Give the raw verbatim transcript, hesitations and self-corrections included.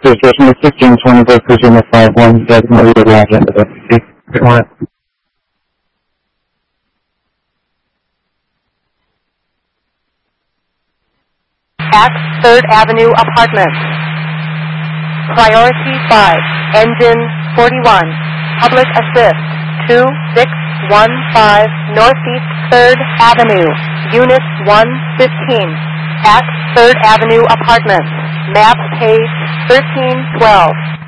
is Desmond fifteen twenty-four, Virginia five one. You guys can read it out into the Good morning. At third Avenue Apartments. Priority five, Engine forty-one. Public Assist two six one five Northeast third Avenue, Unit one fifteen. At third Avenue Apartments. Map page thirteen twelve.